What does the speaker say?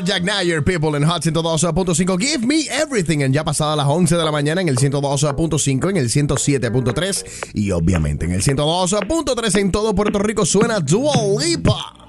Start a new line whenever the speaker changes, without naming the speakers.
Jack Nayer, People en Hot 102.5. Give me everything. En ya pasada las 11 de la mañana en el 102.5, en el 107.3 y obviamente en el 102.3 en todo Puerto Rico suena Dua Lipa.